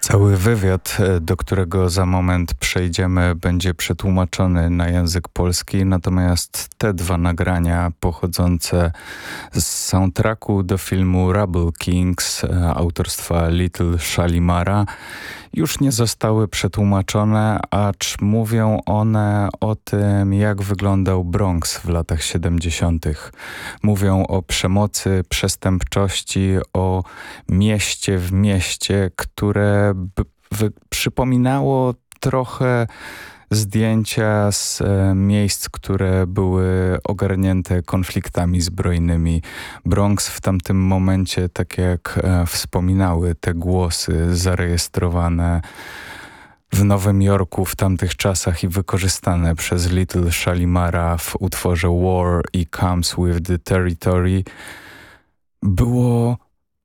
Cały wywiad, do którego za moment przejdziemy, będzie przetłumaczony na język polski, natomiast te dwa nagrania pochodzące z soundtracku do filmu Rubble Kings autorstwa Little Shalimara już nie zostały przetłumaczone, acz mówią one o tym, jak wyglądał Bronx w latach 70. Mówią o przemocy, przestępczości, o mieście w mieście, które przypominało trochę zdjęcia z miejsc, które były ogarnięte konfliktami zbrojnymi. Bronx w tamtym momencie, tak jak wspominały te głosy zarejestrowane w Nowym Jorku w tamtych czasach i wykorzystane przez Little Shalimara w utworze War i Comes with the Territory, było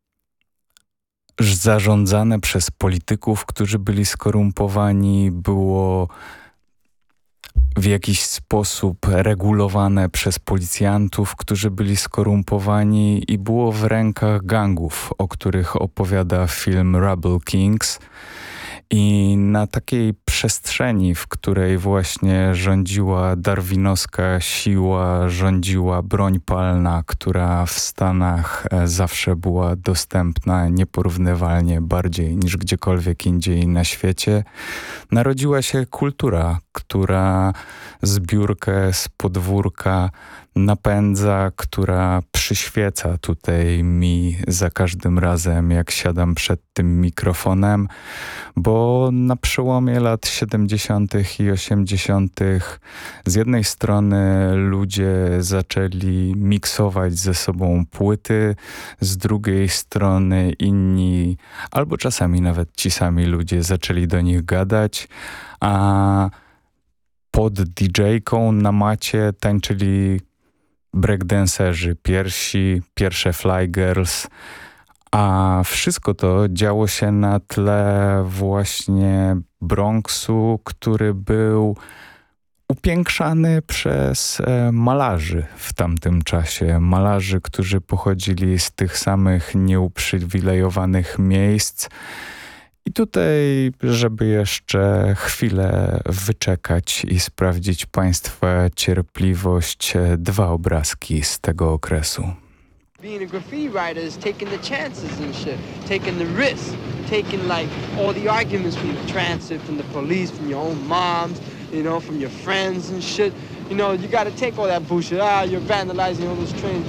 zarządzane przez polityków, którzy byli skorumpowani, było w jakiś sposób regulowane przez policjantów, którzy byli skorumpowani i było w rękach gangów, o których opowiada film Rubble Kings. I na takiej przestrzeni, w której właśnie rządziła darwinowska siła, rządziła broń palna, która w Stanach zawsze była dostępna nieporównywalnie bardziej niż gdziekolwiek indziej na świecie, narodziła się kultura, która zbiórkę z podwórka napędza, która przyświeca tutaj mi za każdym razem, jak siadam przed tym mikrofonem, bo na przełomie lat 70. i 80. z jednej strony ludzie zaczęli miksować ze sobą płyty, z drugiej strony inni, albo czasami nawet ci sami ludzie zaczęli do nich gadać, a pod DJ-ką na macie tańczyli breakdancerzy, pierwsze Fly Girls, a wszystko to działo się na tle właśnie Bronxu, który był upiększany przez malarzy w tamtym czasie. Malarzy, którzy pochodzili z tych samych nieuprzywilejowanych miejsc. I tutaj, żeby jeszcze chwilę wyczekać i sprawdzić Państwa cierpliwość, dwa obrazki z tego okresu. Being a graffiti writer is taking the chances and shit, taking the risks, taking like all the arguments from the transit, from the police, from your own moms, you know, from your friends and shit. You know, you gotta take all that bullshit. You're vandalizing all those trains.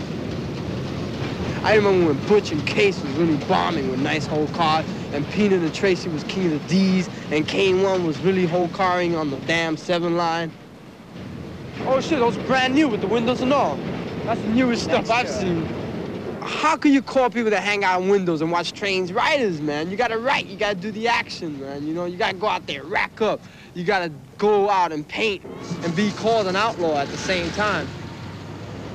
I remember when Butch and Case was really bombing with nice whole cars, and Peanut and Tracy was king of the D's, and Kane One was really whole carring on the damn 7 line. Oh shit, those brand new with the windows and all. That's the newest stuff I've seen. How can you call people to hang out in windows and watch trains riders, man? You gotta write, you gotta do the action, man. You know, you gotta go out there, rack up. You gotta go out and paint and be called an outlaw at the same time.